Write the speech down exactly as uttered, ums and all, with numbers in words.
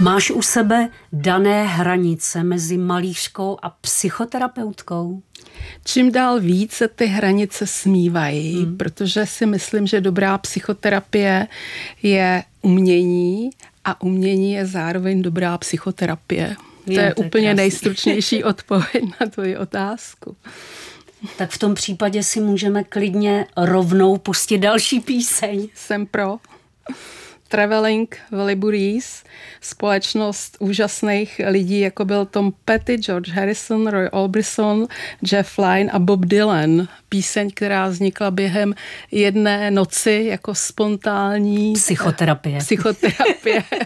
Máš u sebe dané hranice mezi malířkou a psychoterapeutkou? Čím dál víc se ty hranice smívají, hmm. protože si myslím, že dobrá psychoterapie je umění a umění je zároveň dobrá psychoterapie. Je, to je to úplně krásný. Nejstručnější odpověď na tvoji otázku. Tak v tom případě si můžeme klidně rovnou pustit další píseň. Jsem pro. Traveling Wilburys, společnost úžasných lidí, jako byl Tom Petty, George Harrison, Roy Orbison, Jeff Lynne a Bob Dylan. Píseň, která vznikla během jedné noci jako spontánní psychoterapie. psychoterapie.